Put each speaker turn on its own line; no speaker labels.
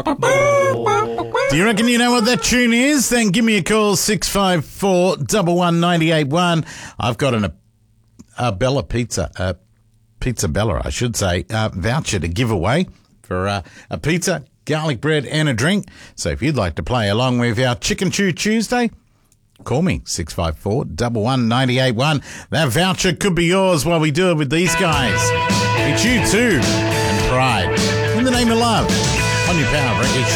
Do you reckon you know what that tune is? Then give me a call, 654 11981. I've got a Bella Pizza, Pizza Bella, I should say, voucher to give away for a pizza, garlic bread and a drink. So if you'd like to play along with our Chicken Chew Tuesday, call me, 654 11981. That voucher could be yours while we do it with these guys. It's U2 and Pride. In the name of love. On your Power Break.